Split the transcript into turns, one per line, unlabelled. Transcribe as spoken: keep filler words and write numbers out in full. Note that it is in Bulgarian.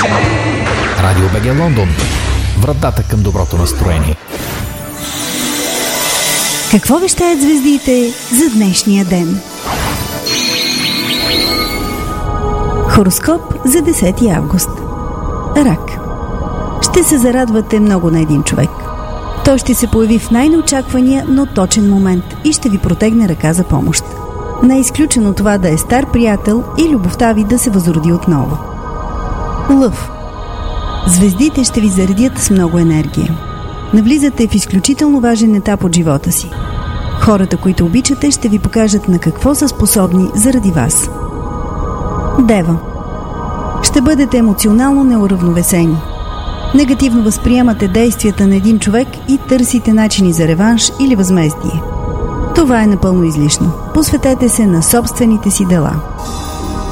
Радио БГ Лондон. Вратата към доброто настроение.
Какво вещаят звездите за днешния ден? Хороскоп за десети август. Рак. Ще се зарадвате много на един човек. Той ще се появи в най-неочаквания, но точен момент и ще ви протегне ръка за помощ. Не е изключено това да е стар приятел и любовта ви да се възроди отново. Лъв. Звездите ще ви заредят с много енергия. Навлизате в изключително важен етап от живота си. Хората, които обичате, ще ви покажат на какво са способни заради вас. Дева. Ще бъдете емоционално неуравновесени. Негативно възприемате действията на един човек и търсите начини за реванш или възмездие. Това е напълно излишно. Посветете се на собствените си дела.